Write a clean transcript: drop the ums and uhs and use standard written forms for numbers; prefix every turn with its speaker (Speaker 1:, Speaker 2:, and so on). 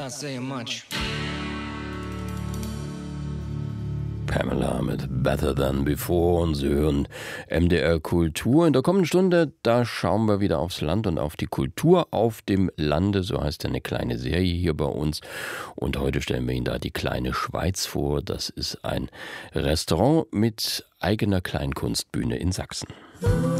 Speaker 1: not saying much.
Speaker 2: Pamela mit Better Than Before und Sie hören MDR Kultur. In der kommenden Stunde, da schauen wir wieder aufs Land und auf die Kultur auf dem Lande. So heißt eine kleine Serie hier bei uns. Und heute stellen wir Ihnen da die kleine Schweiz vor. Das ist ein Restaurant mit eigener Kleinkunstbühne in Sachsen.